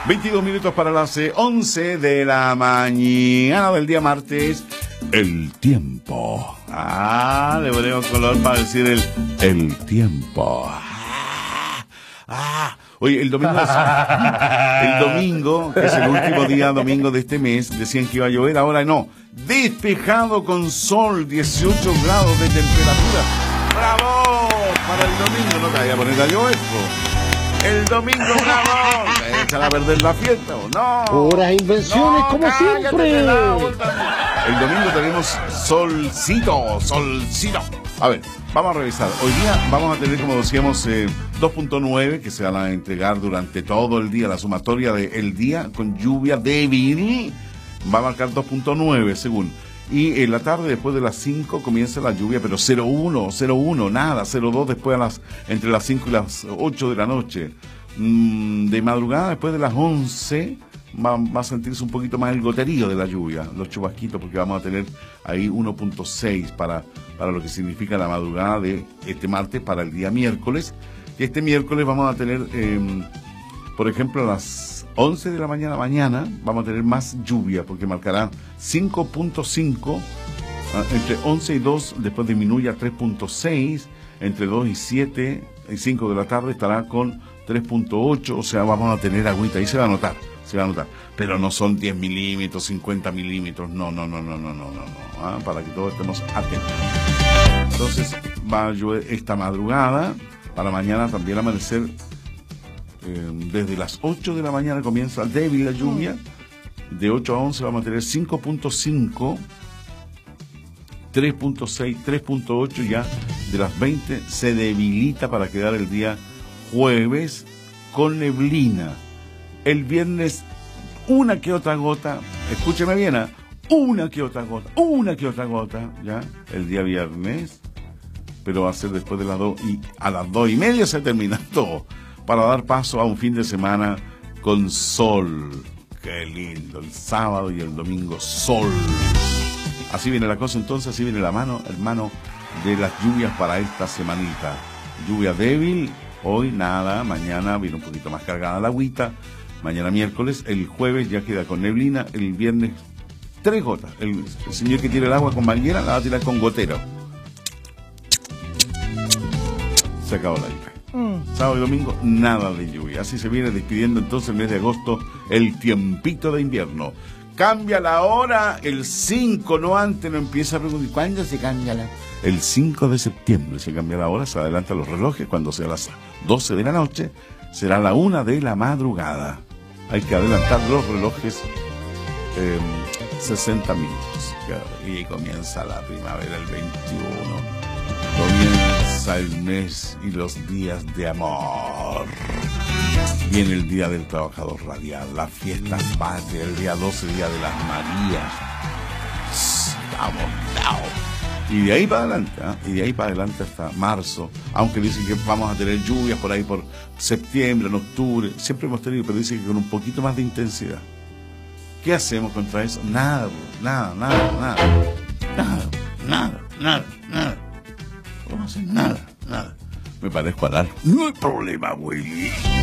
22 minutos para las 11 de la mañana del día martes. El tiempo. Le ponemos color para decir el tiempo. Oye, el domingo, que es el último día domingo de este mes, decían que iba a llover, ahora no. Despejado con sol, 18 grados de temperatura. ¡Bravo! Para el domingo, no te vayas a poner a llover, el domingo, bravo. ¿Te echan a perder la fiesta o no? Puras invenciones, no, como siempre. El domingo tenemos solcito. A ver, vamos a revisar. Hoy día vamos a tener, como decíamos, 2.9 que se van a entregar durante todo el día. La sumatoria del día con lluvia débil va a marcar 2.9 según. Y en la tarde, después de las 5, comienza la lluvia, pero 0.1, nada, 0.2 después entre las 5 y las 8 de la noche. De madrugada, después de las 11, va a sentirse un poquito más el goterío de la lluvia, los chubasquitos, porque vamos a tener ahí 1.6 para lo que significa la madrugada de este martes para el día miércoles. Y este miércoles vamos a tener, por ejemplo, a las 11 de la mañana vamos a tener más lluvia, porque marcará 5.5, entre 11 y 2, después disminuye a 3.6, entre 2 y 7 y 5 de la tarde estará con 3.8, o sea, vamos a tener agüita, ahí se va a notar, pero no son 10 milímetros, 50 milímetros, no, para que todos estemos atentos. Entonces, va a llover esta madrugada, para mañana también amanecer. Desde las 8 de la mañana comienza débil la lluvia, de 8 a 11 vamos a tener 5.5, 3.6, 3.8, ya de las 20 se debilita para quedar el día jueves con neblina. El viernes una que otra gota, escúcheme bien, una que otra gota, ya, el día viernes, pero va a ser después de las 2 y a las 2:30 se termina todo, para dar paso a un fin de semana con sol. Qué lindo, el sábado y el domingo sol. Así viene la cosa entonces, así viene la mano, hermano, de las lluvias para esta semanita. Lluvia débil, hoy nada, mañana viene un poquito más cargada la agüita, mañana miércoles, el jueves ya queda con neblina, el viernes 3 gotas. El señor que tira el agua con manguera la va a tirar con gotero. Se acabó la lluvia. Sábado y domingo, nada de lluvia. Así se viene despidiendo entonces el mes de agosto, el tiempito de invierno. Cambia la hora el 5, no antes, no empieza a preguntar, ¿cuándo se cambia la...? El 5 de septiembre se cambia la hora, se adelantan los relojes, cuando sea las 12 de la noche, será la 1 de la madrugada. Hay que adelantar los relojes 60 minutos. Y comienza la primavera el 21. Comienza el mes y los días de amor. Viene el Día del Trabajador Radial, la fiesta patria, el día 12, Día de las Marías. Estamos down. Y de ahí para adelante, hasta marzo, aunque dicen que vamos a tener lluvias por ahí por septiembre, en octubre, siempre hemos tenido, pero dicen que con un poquito más de intensidad. ¿Qué hacemos contra eso? Nada. No hacer nada. Me parezco a dar. No hay problema, Willy.